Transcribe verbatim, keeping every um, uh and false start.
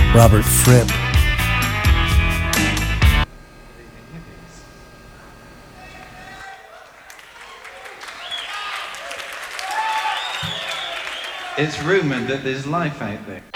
Robert Fripp. It's rumored that there's life out there.